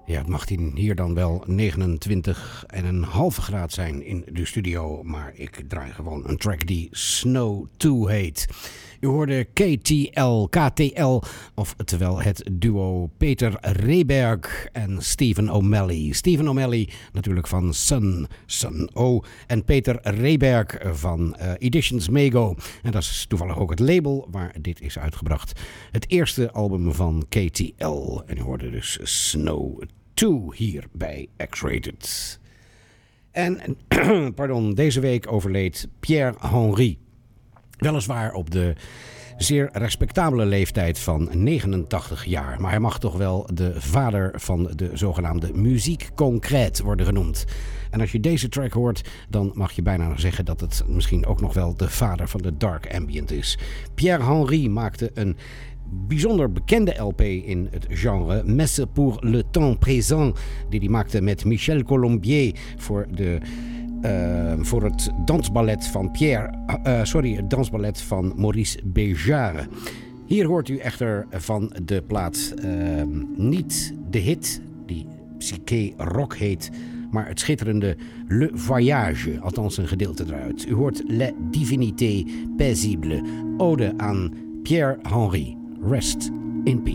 Ja, het mag hier dan wel 29,5 graad zijn in de studio, maar ik draai gewoon een track die Snow 2 heet. U hoorde KTL, oftewel het duo Peter Rehberg en Stephen O'Malley. Stephen O'Malley natuurlijk van Sun O en Peter Rehberg van Editions Mego. En dat is toevallig ook het label waar dit is uitgebracht. Het eerste album van KTL. En u hoorde dus Snow 2 hier bij X-Rated. En deze week overleed Pierre Henry. Weliswaar op de zeer respectabele leeftijd van 89 jaar. Maar hij mag toch wel de vader van de zogenaamde muziek concrète worden genoemd. En als je deze track hoort, dan mag je bijna zeggen dat het misschien ook nog wel de vader van de dark ambient is. Pierre Henry maakte een bijzonder bekende LP in het genre, Messe pour le temps présent, die hij maakte met Michel Colombier voor het dansballet van het dansballet van Maurice Béjart. Hier hoort u echter van de plaat niet de hit die Psyché Rock heet, maar het schitterende Le Voyage, althans een gedeelte eruit. U hoort La Divinité Paisible, ode aan Pierre Henry. Rest in peace.